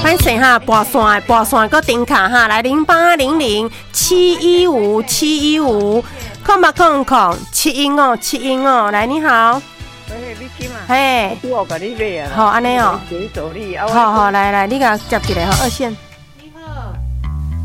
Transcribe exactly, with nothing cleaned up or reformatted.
反正哈，拨线拨线个顶卡哈，来零八零零七一五七一五，空吧空空七音哦七音哦，来你好。 喂，你金啊？ 嘿， 我甲你买啊。 好，安尼哦。 谁走你？ 好好，来来，你甲接起来吼，二线。